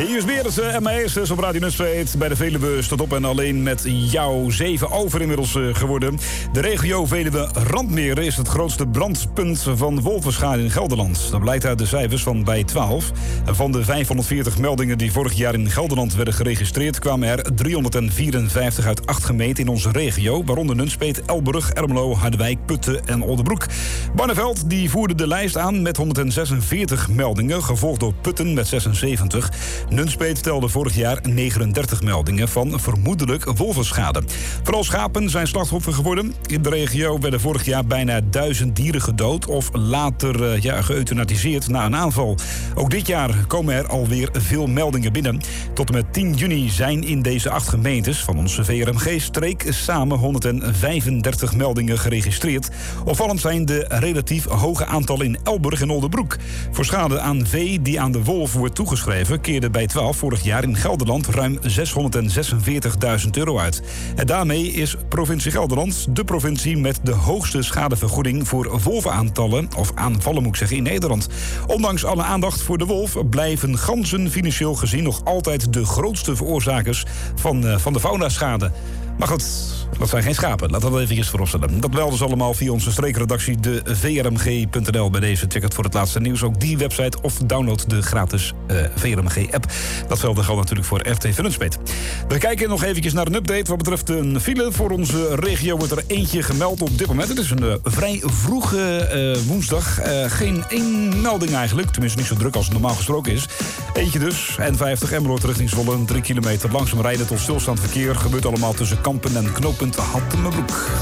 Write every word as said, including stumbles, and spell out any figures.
Hier is weer het uh, M A S op Radio Nunspeet. Bij de Veluwe staat op en alleen met jou zeven over inmiddels uh, geworden. De regio Veluwe-Randmeren is het grootste brandpunt van wolvenschade in Gelderland. Dat blijkt uit de cijfers van bij twaalf. Van de vijfhonderdveertig meldingen die vorig jaar in Gelderland werden geregistreerd, kwamen er driehonderdvierenvijftig uit acht gemeenten in onze regio, waaronder Nunspeet, Elburg, Ermelo, Harderwijk, Putten en Oldenbroek. Barneveld die voerde de lijst aan met honderdzesenveertig meldingen, gevolgd door Putten met zesenzeventig. Nunspeet telde vorig jaar negenendertig meldingen van vermoedelijk wolvenschade. Vooral schapen zijn slachtoffer geworden. In de regio werden vorig jaar bijna duizend dieren gedood of later uh, ja, geëuthaniseerd na een aanval. Ook dit jaar komen er alweer veel meldingen binnen. Tot en met tien juni zijn in deze acht gemeentes van onze V R M G-streek samen honderdvijfendertig meldingen geregistreerd. Opvallend zijn de relatief hoge aantallen in Elburg en Oldenbroek. Voor schade aan vee die aan de wolf wordt toegeschreven, keerde bij twaalf vorig jaar in Gelderland ruim zeshonderdzesenveertigduizend euro uit. En daarmee is provincie Gelderland de provincie met de hoogste schadevergoeding voor wolvenaantallen, of aanvallen moet ik zeggen, in Nederland. Ondanks alle aandacht voor de wolf blijven ganzen financieel gezien nog altijd de grootste veroorzakers van, uh, van de faunaschade. Maar goed, dat zijn geen schapen. Laten we dat even vooropstellen. Dat wel dus allemaal via onze streekredactie, de v r m g punt n l. Bij deze check het voor het laatste nieuws. Ook die website of download de gratis uh, V R M G-app. Datzelfde geldt natuurlijk voor R T V Nunspeet. We kijken nog eventjes naar een update. Wat betreft een file voor onze regio wordt er eentje gemeld op dit moment. Het is een uh, vrij vroege uh, woensdag. Uh, geen één melding eigenlijk. Tenminste niet zo druk als het normaal gesproken is. Eentje dus. N vijftig Emmeloord richting Zwolle. drie kilometer langzaam rijden tot stilstaand verkeer. Gebeurt allemaal tussen Kampen en knooppunt Hattemerbroek.